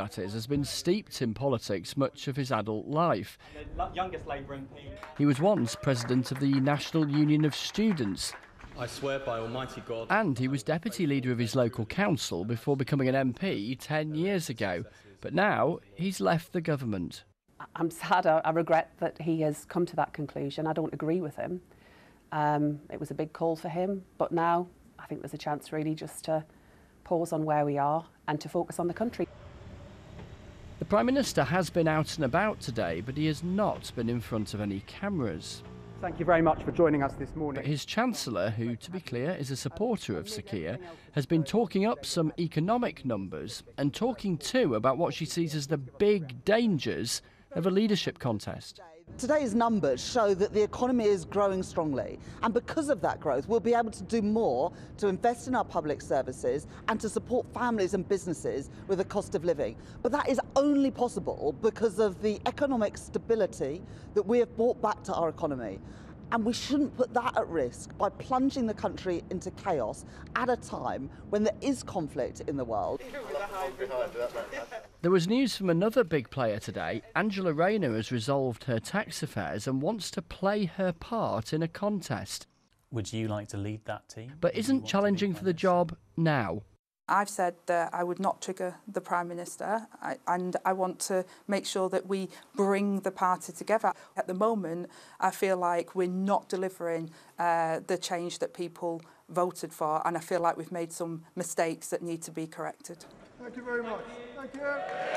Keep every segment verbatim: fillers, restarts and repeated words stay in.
that is, has been steeped in politics much of his adult life. The youngest Labour M P. He was once president of the National Union of Students. I swear by Almighty God. And he was deputy leader of his local council before becoming an M P ten years ago. But now he's left the government. I'm sad, I regret that he has come to that conclusion. I don't agree with him. Um, it was a big call for him, but now I think there's a chance really just to pause on where we are and to focus on the country. The Prime Minister has been out and about today, but he has not been in front of any cameras. Thank you very much for joining us this morning. But his Chancellor, who, to be clear, is a supporter of Sir Keir, has been talking up some economic numbers and talking too about what she sees as the big dangers of a leadership contest. Today's numbers show that the economy is growing strongly, and because of that growth we'll be able to do more to invest in our public services and to support families and businesses with the cost of living. But that is only possible because of the economic stability that we have brought back to our economy. And we shouldn't put that at risk by plunging the country into chaos at a time when there is conflict in the world. There was news from another big player today. Angela Rayner has resolved her tax affairs and wants to play her part in a contest. Would you like to lead that team? But isn't challenging for the job now. I've said that I would not trigger the Prime Minister, I, and I want to make sure that we bring the party together. At the moment, I feel like we're not delivering uh, the change that people voted for, and I feel like we've made some mistakes that need to be corrected. Thank you very much. Thank you.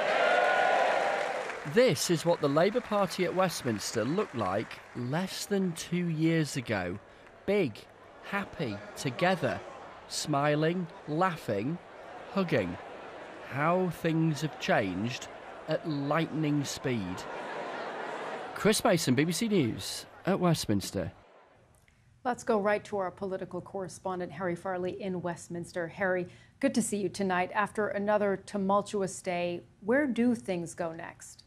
This is what the Labour Party at Westminster looked like less than two years ago. Big, happy, together. Smiling, laughing, hugging. How things have changed at lightning speed. Chris Mason, B B C News at Westminster. Let's go right to our political correspondent, Harry Farley in Westminster. Harry, good to see you tonight. After another tumultuous day, where do things go next?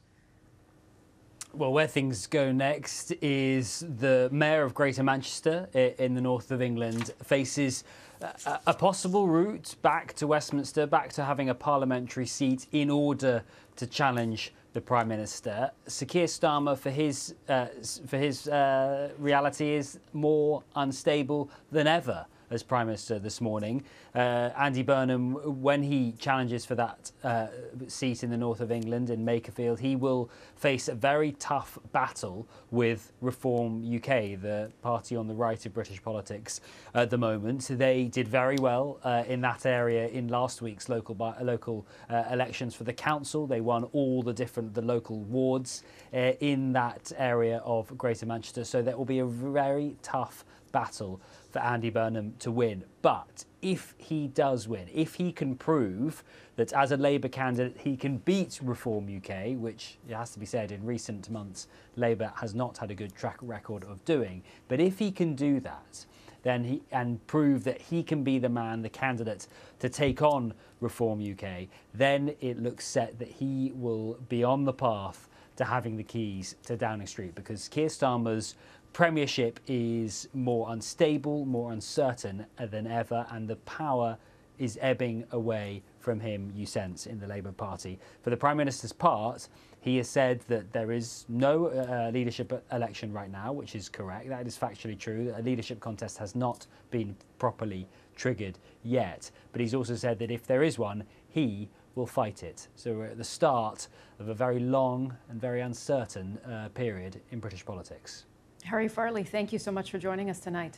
Well, where things go next is the Mayor of Greater Manchester in the north of England faces a, a possible route back to Westminster, back to having a parliamentary seat in order to challenge the Prime Minister. Sir Keir Starmer, for his, uh, for his uh, reality, is more unstable than ever as Prime Minister this morning. Uh, Andy Burnham, when he challenges for that uh, seat in the north of England in Makerfield, he will face a very tough battle with Reform U K, the party on the right of British politics at the moment. They did very well uh, in that area in last week's local local uh, elections for the council. They won all the different the local wards uh, in that area of Greater Manchester. So that will be a very tough battle for Andy Burnham to win. But if he does win, if he can prove that as a Labour candidate he can beat Reform U K, which it has to be said in recent months Labour has not had a good track record of doing, but if he can do that, then he and prove that he can be the man, the candidate to take on Reform U K, then it looks set that he will be on the path to having the keys to Downing Street, because Keir Starmer's premiership is more unstable, more uncertain than ever, and the power is ebbing away from him, you sense, in the Labour Party. For the Prime Minister's part, he has said that there is no uh, leadership election right now, which is correct. That is factually true. A leadership contest has not been properly triggered yet. But he's also said that if there is one, he will fight it. So we're at the start of a very long and very uncertain uh, period in British politics. Harry Farley, thank you so much for joining us tonight.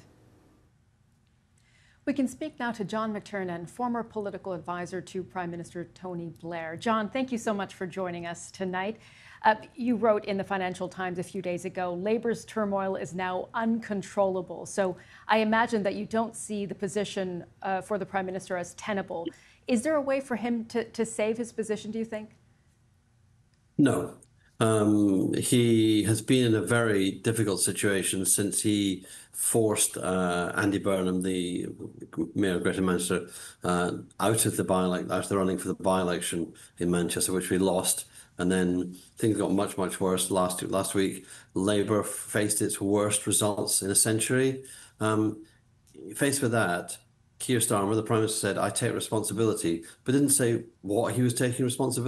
We can speak now to John McTernan, former political advisor to Prime Minister Tony Blair. John, thank you so much for joining us tonight. Uh, you wrote in the Financial Times a few days ago, Labour's turmoil is now uncontrollable. So I imagine that you don't see the position uh, for the Prime Minister as tenable. Is there a way for him to, to save his position, do you think? No. Um, he has been in a very difficult situation since he forced uh, Andy Burnham, the Mayor of Greater Manchester, uh, out of the by out of the running for the by-election in Manchester, which we lost. And then things got much, much worse last last week. Labour faced its worst results in a century. Um, faced with that, Keir Starmer, the Prime Minister, said, "I take responsibility," but didn't say what he was taking responsibility.